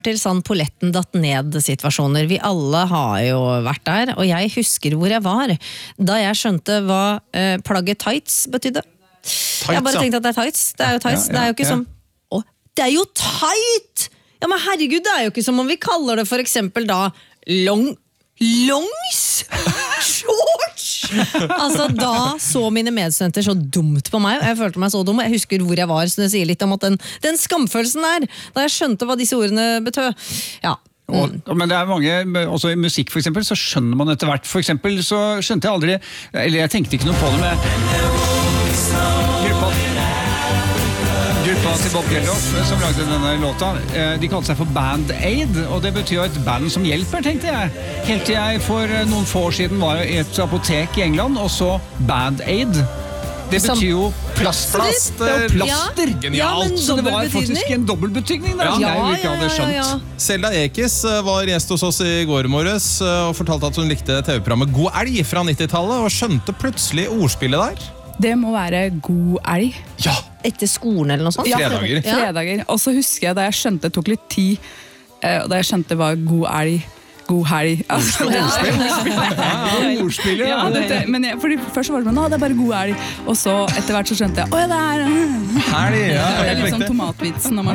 til sånn polletten datt ned situasjoner. Vi alle har jo vært der, og jeg husker hvor jeg var da jeg skjønte hva plagget tights betydde. Jeg bare tenkte at det tights. Det jo tights. Det jo ikke som det jo tight! Ja, men herregud, det jo ikke som om vi kaller det for eksempel da longs? Shorts! Altså, da så mine medstudenter så dumt på meg, og jeg følte meg så dum, jeg husker hvor jeg var, så det sier litt om at den skamfølelsen der, da jeg skjønte hva disse ordene betød. Ja. Men det mange, også i musikk for eksempel, så skjønner man etter hvert. For eksempel så skjønte jeg aldri, eller jeg tenkte ikke noe på det med gruppa til Bob Geldof som lagde denne låta. De kalte seg for Band Aid, og det betyr jo et band som hjelper, tenkte jeg. Helt til jeg for noen få år siden var i et apotek i England, og så Band Aid. Det betyr jo plaster. Genialt! Så det var faktisk en dobbeltbetydning der, som jeg jo ikke hadde skjønt. Selda Ekiz var gjest hos oss i går morges og fortalte at hun likte TV-programmet God Elg fra 90-tallet, og skjønte plutselig ordspillet der. Det må være God Elg. Ja! Etter skolen eller noe sånt? Fredager. Fredager. Og så husker jeg da jeg skjønte, det tok litt tid, da jeg skjønte hva God Elg, God helg. Altså, Ordspillet. Ja, men fordi først var det sånn, det bare God helg. Og så etter hvert så skjønte jeg, det helg, ja, det litt sånn tomatvitsen når man